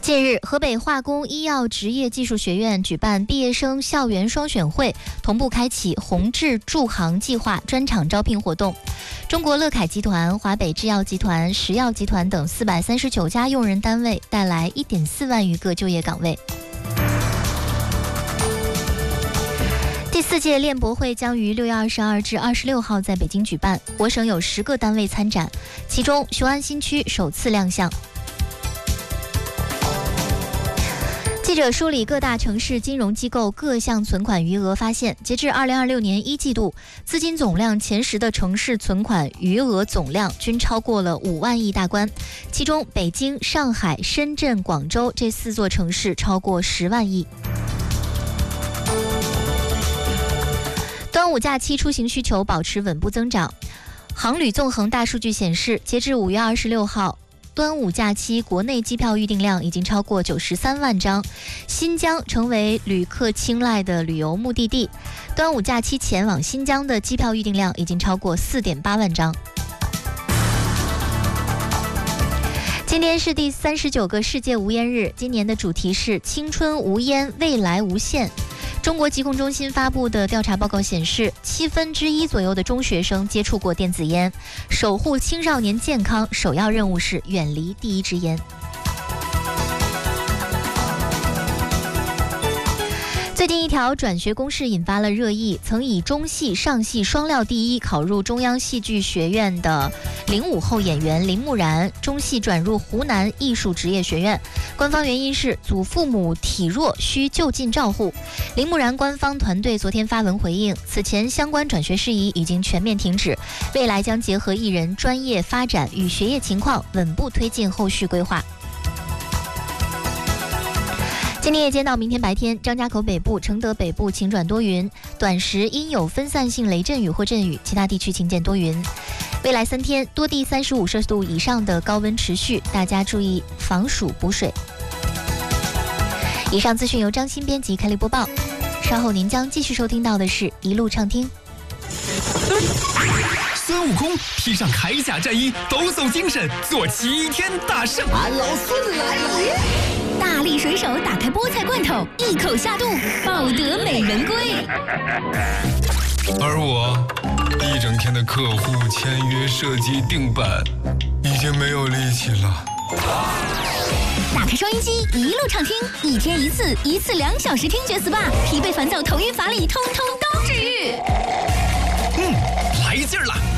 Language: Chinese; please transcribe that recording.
近日，河北化工医药职业技术学院举办毕业生校园双选会，同步开启宏志驻杭计划专场招聘活动。中国乐凯集团、华北制药集团、石药集团等439家用人单位带来1.4万余个就业岗位。第4届练博会将于6月22至26号在北京举办，我省有10个单位参展，其中雄安新区首次亮相。记者梳理各大城市金融机构各项存款余额，发现，截至2026年1季度，资金总量前10的城市存款余额总量均超过了5万亿大关，其中北京、上海、深圳、广州这4座城市超过10万亿。端午假期出行需求保持稳步增长，航旅纵横大数据显示，截至5月26号。端午假期国内机票预订量已经超过93万张，新疆成为旅客青睐的旅游目的地。端午假期前往新疆的机票预订量已经超过4.8万张。今天是第39个世界无烟日，今年的主题是青春无烟，未来无限。中国疾控中心发布的调查报告显示，1/7左右的中学生接触过电子烟。守护青少年健康，首要任务是远离第一支烟。最近一条转学公示引发了热议，曾以中戏、上戏双料第一考入中央戏剧学院的05后演员林木然，中戏转入湖南艺术职业学院，官方原因是祖父母体弱需就近照护。林木然官方团队昨天发文回应，此前相关转学事宜已经全面停止，未来将结合艺人专业发展与学业情况，稳步推进后续规划。今天夜间到明天白天，张家口北部、承德北部晴转多云，短时因有分散性雷阵雨或阵雨，其他地区晴见多云。未来3天，多地35摄氏度以上的高温持续，大家注意防暑补水。以上资讯由张欣编辑，开力播报。稍后您将继续收听到的是一路畅听。 孙悟空披上铠甲战衣，抖擞精神，做齐天大圣。 俺老孙来了！ 大力水手打开菠菜罐头，一口下肚，抱得美人归。 而我一整天的客户签约、设计、定版，已经没有力气了。 打开收音机，一路畅听，一天一次，一次2小时听觉 SPA， 疲惫烦躁、头晕乏力，通通都治愈。 来劲儿了！